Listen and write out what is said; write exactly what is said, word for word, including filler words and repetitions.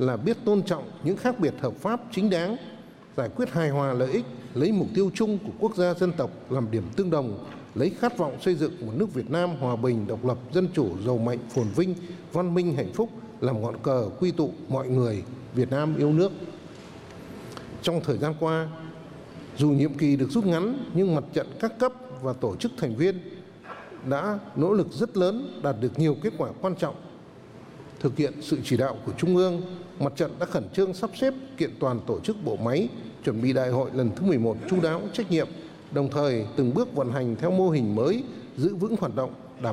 là biết tôn trọng những khác biệt hợp pháp chính đáng, giải quyết hài hòa lợi ích, lấy mục tiêu chung của quốc gia dân tộc làm điểm tương đồng, lấy khát vọng xây dựng một nước Việt Nam hòa bình, độc lập, dân chủ, giàu mạnh, phồn vinh, văn minh, hạnh phúc làm ngọn cờ quy tụ mọi người Việt Nam yêu nước. Trong thời gian qua, dù nhiệm kỳ được rút ngắn nhưng mặt trận các cấp và tổ chức thành viên đã nỗ lực rất lớn, đạt được nhiều kết quả quan trọng. Thực hiện sự chỉ đạo của Trung ương, mặt trận đã khẩn trương sắp xếp kiện toàn tổ chức bộ máy, chuẩn bị đại hội lần thứ mười một chu đáo, trách nhiệm, đồng thời từng bước vận hành theo mô hình mới, giữ vững hoạt động